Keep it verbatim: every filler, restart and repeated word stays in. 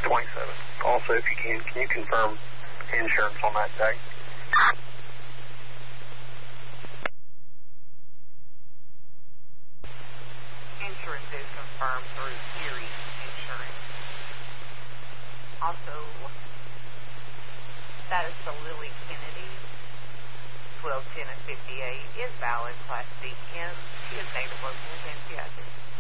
twenty-seven. Also, if you can, can you confirm insurance on that day? Insurance is confirmed through Erie Insurance. Also, status of Lily Kennedy, twelve ten and fifty-eight, is valid, Class D M. She is native local, and she has it.